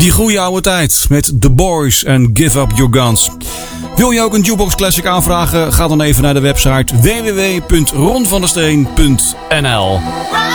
Die goede oude tijd met The Boys en Give Up Your Guns. Wil je ook een Jukebox Classic aanvragen? Ga dan even naar de website www.ronvandesteen.nl.